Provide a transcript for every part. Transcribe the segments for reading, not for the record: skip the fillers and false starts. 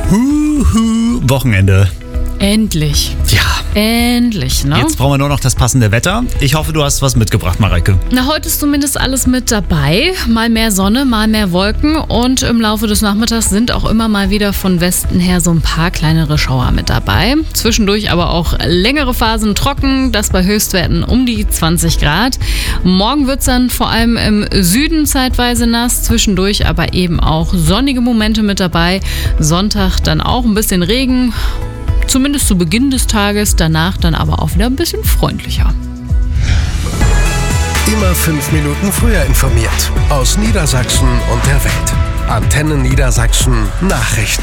Wochenende. Endlich. Ja. Endlich, ne? Jetzt brauchen wir nur noch das passende Wetter. Ich hoffe, du hast was mitgebracht, Mareike. Na, heute ist zumindest alles mit dabei. Mal mehr Sonne, mal mehr Wolken. Und im Laufe des Nachmittags sind auch immer mal wieder von Westen her so ein paar kleinere Schauer mit dabei. Zwischendurch aber auch längere Phasen trocken. Das bei Höchstwerten um die 20 Grad. Morgen wird es dann vor allem im Süden zeitweise nass. Zwischendurch aber eben auch sonnige Momente mit dabei. Sonntag dann auch ein bisschen Regen. Zumindest zu Beginn des Tages, danach dann aber auch wieder ein bisschen freundlicher. Immer 5 Minuten früher informiert. Aus Niedersachsen und der Welt. Antenne Niedersachsen Nachrichten.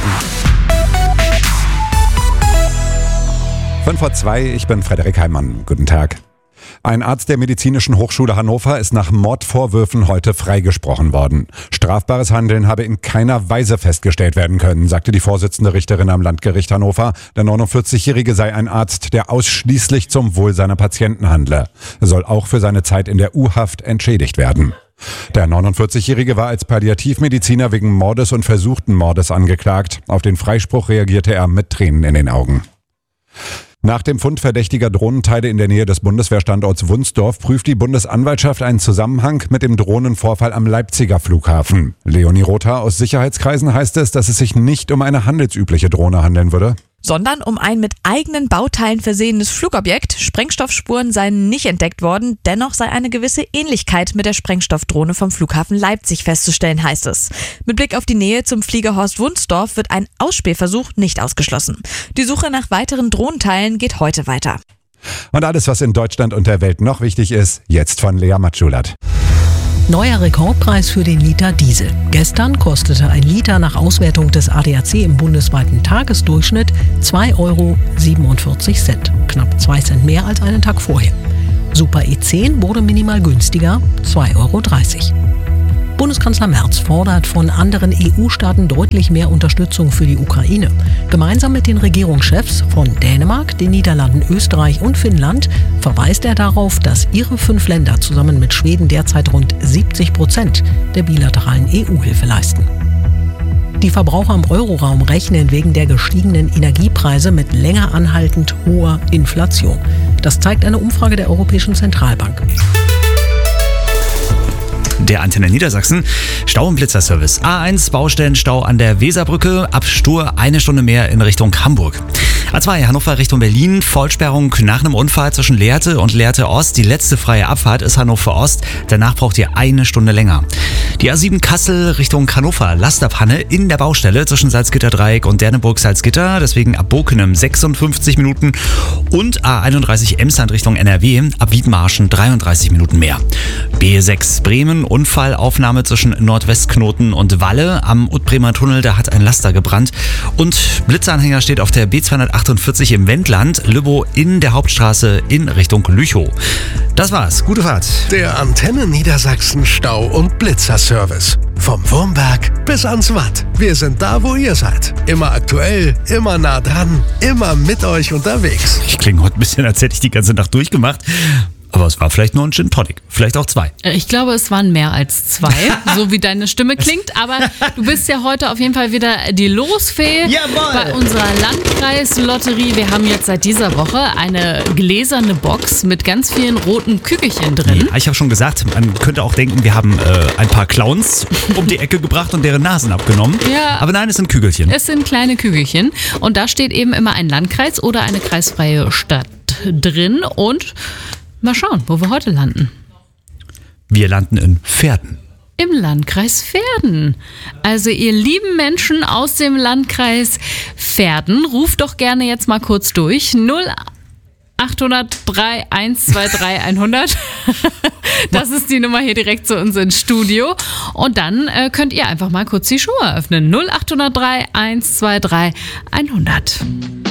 5:02, ich bin Frederik Heimann. Guten Tag. Ein Arzt der Medizinischen Hochschule Hannover ist nach Mordvorwürfen heute freigesprochen worden. Strafbares Handeln habe in keiner Weise festgestellt werden können, sagte die Vorsitzende Richterin am Landgericht Hannover. Der 49-Jährige sei ein Arzt, der ausschließlich zum Wohl seiner Patienten handle. Er soll auch für seine Zeit in der U-Haft entschädigt werden. Der 49-Jährige war als Palliativmediziner wegen Mordes und versuchten Mordes angeklagt. Auf den Freispruch reagierte er mit Tränen in den Augen. Nach dem Fund verdächtiger Drohnenteile in der Nähe des Bundeswehrstandorts Wunsdorf prüft die Bundesanwaltschaft einen Zusammenhang mit dem Drohnenvorfall am Leipziger Flughafen. Leonie Rother aus Sicherheitskreisen heißt es, dass es sich nicht um eine handelsübliche Drohne handeln würde, sondern um ein mit eigenen Bauteilen versehenes Flugobjekt. Sprengstoffspuren seien nicht entdeckt worden, dennoch sei eine gewisse Ähnlichkeit mit der Sprengstoffdrohne vom Flughafen Leipzig festzustellen, heißt es. Mit Blick auf die Nähe zum Fliegerhorst Wunsdorf wird ein Ausspähversuch nicht ausgeschlossen. Die Suche nach weiteren Drohnenteilen geht heute weiter. Und alles, was in Deutschland und der Welt noch wichtig ist, jetzt von Lea Matschulat. Neuer Rekordpreis für den Liter Diesel. Gestern kostete ein Liter nach Auswertung des ADAC im bundesweiten Tagesdurchschnitt 2,47 €. Knapp 2 Cent mehr als einen Tag vorher. Super E10 wurde minimal günstiger, 2,30 €. Bundeskanzler Merz fordert von anderen EU-Staaten deutlich mehr Unterstützung für die Ukraine. Gemeinsam mit den Regierungschefs von Dänemark, den Niederlanden, Österreich und Finnland verweist er darauf, dass ihre 5 Länder zusammen mit Schweden derzeit rund 70% der bilateralen EU-Hilfe leisten. Die Verbraucher im Euroraum rechnen wegen der gestiegenen Energiepreise mit länger anhaltend hoher Inflation. Das zeigt eine Umfrage der Europäischen Zentralbank. Der Antenne Niedersachsen. Stau- und Blitzerservice. A1 Baustellenstau an der Weserbrücke. Ab Stur 1 Stunde mehr in Richtung Hamburg. A2 Hannover Richtung Berlin. Vollsperrung nach einem Unfall zwischen Lehrte und Lehrte Ost. Die letzte freie Abfahrt ist Hannover Ost. Danach braucht ihr 1 Stunde länger. Die A7 Kassel Richtung Hannover. Lasterpanne in der Baustelle zwischen Salzgitter-Dreieck und Derneburg-Salzgitter. Deswegen ab Bokenem 56 Minuten. Und A31 Emsland Richtung NRW. Ab Wiedmarschen 33 Minuten mehr. B6 Bremen. Unfallaufnahme zwischen Nordwestknoten und Walle. Am Utbremer Tunnel, da hat ein Laster gebrannt. Und Blitzeranhänger steht auf der B248 im Wendland. Lübbow in der Hauptstraße in Richtung Lüchow. Das war's. Gute Fahrt. Der Antenne Niedersachsen Stau- und Blitzerservice. Vom Wurmberg bis ans Watt. Wir sind da, wo ihr seid. Immer aktuell, immer nah dran, immer mit euch unterwegs. Ich klinge heute ein bisschen, als hätte ich die ganze Nacht durchgemacht. Aber es war vielleicht nur ein Gin Tonic, vielleicht auch 2. Ich glaube, es waren mehr als 2, so wie deine Stimme klingt. Aber du bist ja heute auf jeden Fall wieder die Losfee. Jawohl. Bei unserer Landkreislotterie. Wir haben jetzt seit dieser Woche eine gläserne Box mit ganz vielen roten Kügelchen drin. Ja, ich habe schon gesagt, man könnte auch denken, wir haben ein paar Clowns um die Ecke gebracht und deren Nasen abgenommen. Ja. Aber nein, es sind Kügelchen. Es sind kleine Kügelchen. Und da steht eben immer ein Landkreis oder eine kreisfreie Stadt drin. Und mal schauen, wo wir heute landen. Wir landen in Verden. Im Landkreis Verden. Also ihr lieben Menschen aus dem Landkreis Verden, ruft doch gerne jetzt mal kurz durch. 0803 123 100. Das ist die Nummer hier direkt zu uns ins Studio. Und dann könnt ihr einfach mal kurz die Show eröffnen. 0803 123 100.